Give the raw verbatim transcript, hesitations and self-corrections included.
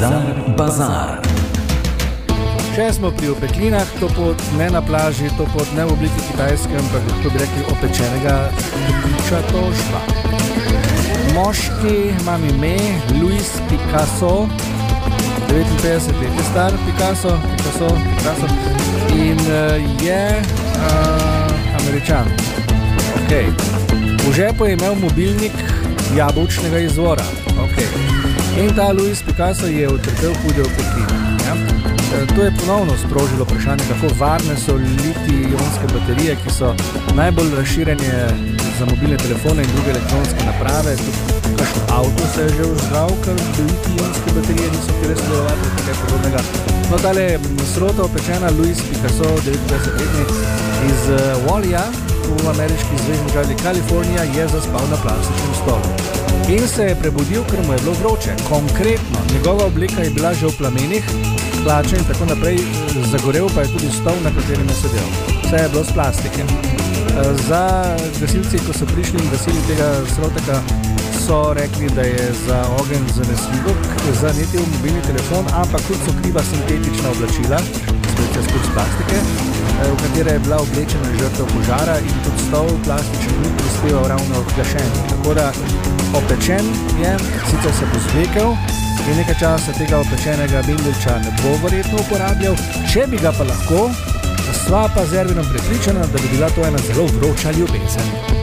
Bizar Bazar. Če smo pri opeklinah, to pot ne na plaži, to pot ne v obliki kitajske, ampak lahko bi rekli opečenega riča tožba. Moški imam ime Luis Picasso, devetinpetdeset let je star, Picasso, Picasso, Picasso in uh, je uh, Američan. Okay. V žepu je imel mobilnik jabolčnega izvora. Okay. In ta Luis Picasso je utrpel hude opekline. Ja? To je ponovno sprožilo vprašanje, kako varne so litij-ionske baterije, ki so najbolj razširjene za mobilne telefone in druge elektronske naprave. Kakšen avto se je že vžgal, ker litij-ionske baterije niso htele sodelovati, nekaj podobnega. No, tale srota opečena Luis Picasso, devetindvajsetletni iz uh, Wallija v ameriški zvezni državi Kalifornija, je zaspal na plastičnem stolu. In se je prebudil, ker mu je bilo vroče. Konkretno, njegova obleka je bila že v plamenih, hlače in tako naprej, zagorel pa je tudi stol, na katerem je sedel. Vse je bilo z plastike. Za gasilci, ko so prišli in gasili tega sroteka, so rekli, da je za ogenj zanesljivo zanetil mobilni telefon, ampak tudi so kriva sintetična oblačila, spet z plastike, v katere je bila oblečena žrtev požara in tudi stol plastičen ni prispeval ravno k gašenju. Tako da opečen je, sicer se bo zvlekel in nekaj časa tega opečenega bindelča ne bo verjetno uporabljal, če bi ga pa lahko, sva pa z Ervinom prepričana, da bi bila to ena zelo vroča ljubezen.